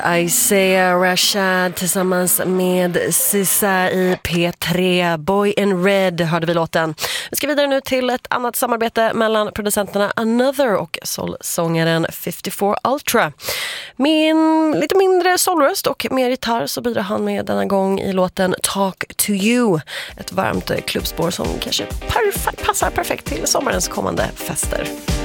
Isaiah Rashad tillsammans med Sisa i P3. Boy in Red hörde vi låten. Vi ska vidare nu till ett annat samarbete mellan producenterna Another och soulsångaren 54 Ultra. Med en lite mindre soulröst och mer gitarr så bidrar han med denna gång i låten Talk to You. Ett varmt klubbspår som kanske passar perfekt till sommarens kommande fester.